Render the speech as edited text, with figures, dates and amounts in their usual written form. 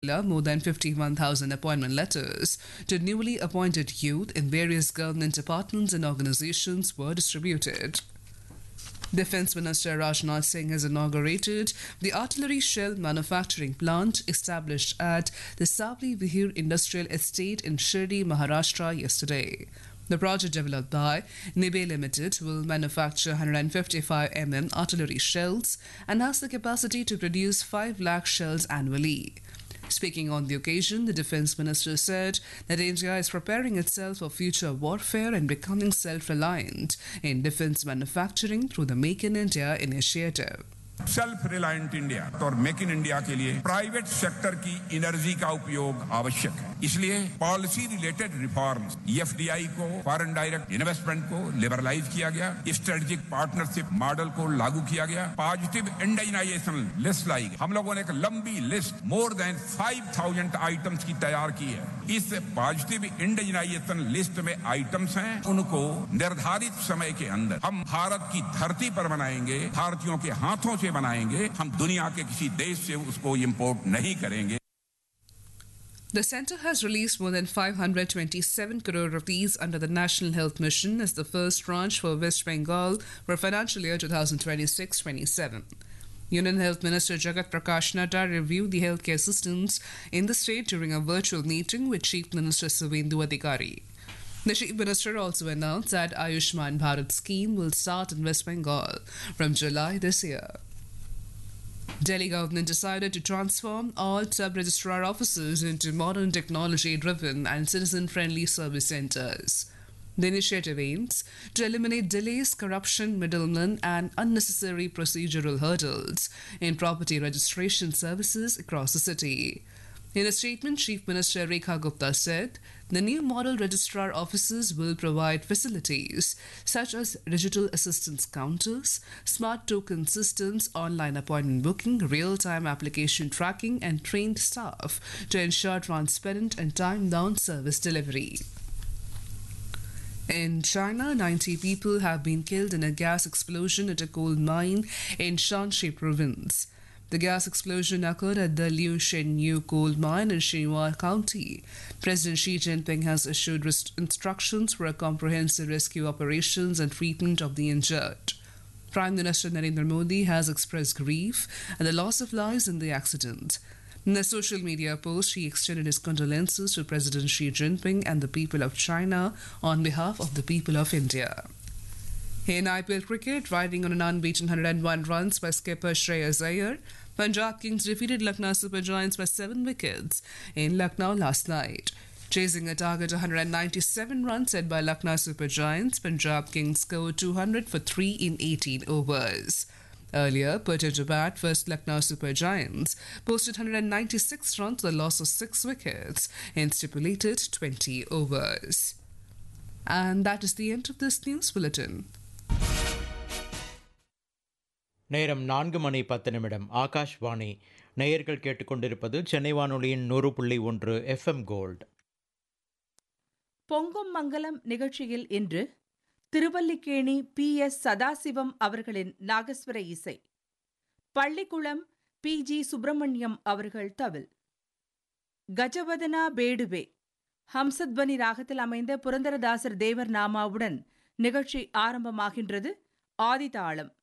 circular, more than 51,000 appointment letters to newly appointed youth in various government departments and organizations were distributed. Defence Minister Rajnath Singh has inaugurated the artillery shell manufacturing plant established at the Savli Vihir Industrial Estate in Shirdi, Maharashtra yesterday. The project developed by Nibe Limited will manufacture 155 artillery shells and has the capacity to produce 5 lakh shells annually. Speaking on the occasion, the Defence Minister said that India is preparing itself for future warfare and becoming self-reliant in defence manufacturing through the Make in India initiative. Self reliant India और make in India के लिए private sector की energy का उपयोग आवश्यक है। इसलिए policy related reforms, FDI को, फॉरेन डायरेक्ट इन्वेस्टमेंट को लिबरलाइज किया गया, स्ट्रेटेजिक पार्टनरशिप मॉडल को लागू किया गया, पॉजिटिव इंडिजिनाइजेशन लिस्ट लाई गई। हम लोगों ने एक लंबी लिस्ट मोर देन 5,000 आइटम्स की तैयार की है। इस पॉजिटिव इंडिजिनाइजेशन लिस्ट में आइटम्स हैं, उनको निर्धारित समय के अंदर हम भारत की धरती पर बनाएंगे, भारतीयों के हाथों से बनाएंगे, हम दुनिया के किसी देश से उसको इंपोर्ट नहीं करेंगे। The centre has released more than 527 crore rupees under the National Health Mission as the first tranche for West Bengal for financial year 2026-27. Union Health Minister Jagat Prakash Nadda reviewed the healthcare systems in the state during a virtual meeting with Chief Minister Suvendu Adhikari. The Chief Minister also announced that Ayushman Bharat scheme will start in West Bengal from July this year. Delhi government decided to transform all sub-registrar offices into modern technology-driven and citizen-friendly service centres. The initiative aims to eliminate delays, corruption, middlemen and unnecessary procedural hurdles in property registration services across the city. In a statement, Chief Minister Rekha Gupta said the new model registrar offices will provide facilities such as digital assistance counters, smart token systems, online appointment booking, real-time application tracking and trained staff to ensure transparent and time-bound service delivery. In China, 90 people have been killed in a gas explosion at a coal mine in Shanxi province. The gas explosion occurred at the Liu Shenyu coal mine in Xinhua County. President Xi Jinping has issued instructions for a comprehensive rescue operations and treatment of the injured. Prime Minister Narendra Modi has expressed grief at the loss of lives in the accident. In a social media post, he extended his condolences to President Xi Jinping and the people of China on behalf of the people of India. In IPL cricket, riding on an unbeaten 101 runs by skipper Shreyas Iyer, Punjab Kings defeated Lucknow Super Giants by 7 wickets in Lucknow last night. Chasing a target 197 runs set by Lucknow Super Giants, Punjab Kings scored 200 for 3 in 18 overs. Earlier, put into bat, first Lucknow Super Giants posted 196 runs with a loss of 6 wickets in stipulated 20 overs. And that is the end of this news bulletin. நேரம் 4:10 ஆகாஷ்வாணி. நேயர்கள் கேட்டுக்கொண்டிருப்பது சென்னை வானொலியின் 100.1 FM gold. பொங்கும் மங்கலம் நிகழ்ச்சியில் இன்று Thiruvallikeni PS Sadasivam அவர்களின் நாகஸ்வர இசை, Pallikulam PG Subramaniam அவர்கள் தவில், கஜவதனா பேடுவே ஹம்சத்வனி ராகத்தில் அமைந்த புரந்தரதாசர் தேவர் நாமாவுடன் நிகழ்ச்சி ஆரம்பமாகின்றது. ஆதிதாளம்